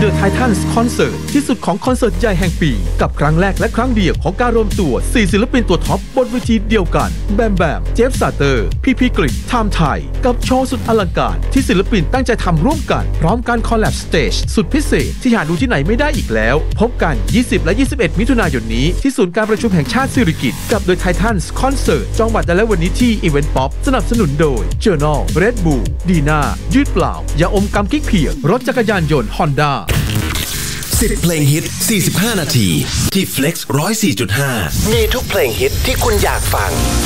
The Titans Concert ที่สุดของคอนเสิร์ตใหญ่แห่งปีกับครั้งแรกและครั้งเดียวของการรวมตัว4ศิลปินตัวท็อปบนเวทีเดียวกันแบมแบมเจฟซาเตอร์พี่กฤษไทม์ไทยกับโชว์สุดอลังการที่ศิลปินตั้งใจทำร่วมกันพร้อมการคอลแลบสเตจสุดพิเศษที่หาดูที่ไหนไม่ได้อีกแล้วพบกัน20และ21มิถุนายนนี้ที่ศูนย์การประชุมแห่งชาติสิริกิติ์กับ The Titans Concert จองบัตรได้แล้ววันนี้ที่ Event Pop สนับสนุนโดย Journal Red Bull ดีน่ายืดเปล่ายาอมกำกิ๊กเพียงรถจักรยานยนต์ Honda 10 เพลงฮิต 45 นาทีที่ Flex 104.5 มีทุกเพลงฮิตที่คุณอยากฟัง